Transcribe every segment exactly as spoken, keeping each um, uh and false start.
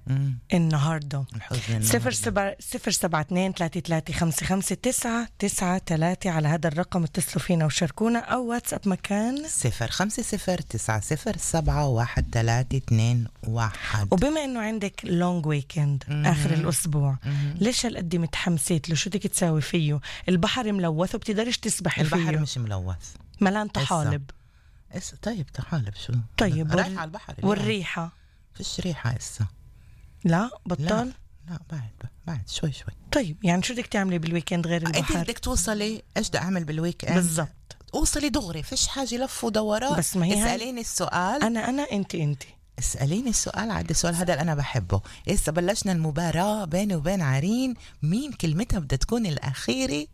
مم. النهاردة. الحزن صفر النهاردة. سبعة صفر سبعة اثنين ثلاثة ثلاثة خمسة خمسة تسعة تسعة ثلاثة. على هذا الرقم اتصلوا فينا وشاركونا، أو واتساب مكان صفر خمسة صفر تسعة صفر سبعة واحد ثلاثة اثنين واحد. وبما إنه عندك لونج ويكند آخر الأسبوع، مم. ليش هالقد متحمسيت له؟ شو بدك تساوي فيه؟ البحر ملوث وبتقدرش تسبحي فيه. البحر مش ملوث، ملان طحالب. إس طيب طحالب شو؟ طيب رايح وال... على البحر اليوم. والريحة فيش ريحة إسا. لا بطل. لا لا بعد بعد شوي شوي. طيب يعني شو بدك تعملي بالويكند غير انت البحر؟ بدك توصلي ايش بدي اعمل بالويك اند بالضبط. اوصلي دغري، فيش حاجه لف ودوران. بس ما هي هاي- اساليني السؤال. انا انا انت انت اساليني السؤال. عاد السؤال هذا اللي انا بحبه. هسه بلشنا المباراه بيني وبين عرين، مين كلمتها بدها تكون الاخيره،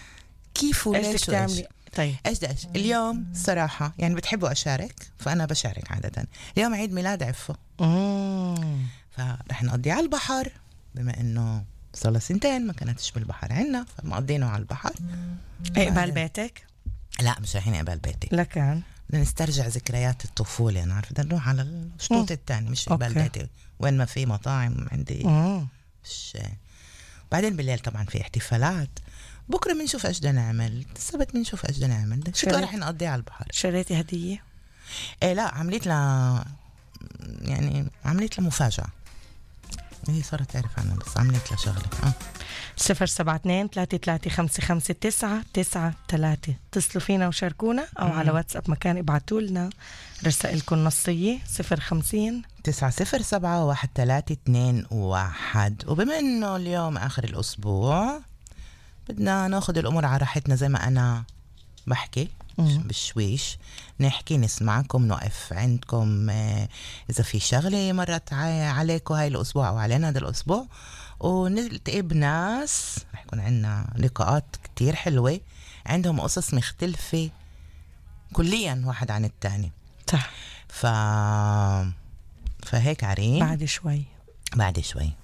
كيف ايش وليش بدك تعملي؟ طيب ايش ده ايش اليوم صراحه يعني بتحبوا اشارك، فانا بشارك عاده. اليوم عيد ميلاد عفو، امم فرح نقضي على البحر، بما انه صار سنتين ما كانتش بالبحر عنا، فمقضينه على البحر. اقبال بيتك؟ لا مش رايحين قبال بيتي، لكن بدنا نسترجع ذكريات الطفولة. أنا عارفة بدنا نروح على الشطوط الثاني، مش أوكي. قبال بيتي وين ما في مطاعم عندي. امم مش بعدين بالليل طبعا في احتفالات. بكرة بنشوف ايش بدنا نعمل، السبت بنشوف ايش بدنا نعمل، شكرا شريت- رح نقضي على البحر. شريتي هدية؟ ايه لا عملت لها يعني عملت لها مفاجأة، هي صارت تعرف عنها بس عملت لها شغلة. اه صفر سبعة اثنين ثلاثة ثلاثة خمسة خمسة تسعة تسعة ثلاثة. اتصلوا فينا وشاركونا، أو مم. على واتساب مكان ابعتوا لنا رسائلكم نصية صفر خمسين تسعة صفر سبعة واحد ثلاثة اثنين واحد. وبما انه اليوم اخر الاسبوع بدنا ناخد الامور على راحتنا، زي ما انا بحكي مم. بشويش، نحكي نسمعكم، نوقف عندكم آه، اذا في شغله مرت ع- عليكم هاي الاسبوع او علينا هذا الاسبوع، ونلتقي بناس رح يكون عندنا لقاءات كتير حلوه عندهم قصص مختلفه كليا واحد عن التاني. صح. ف فهيك عرين بعد شوي بعد شوي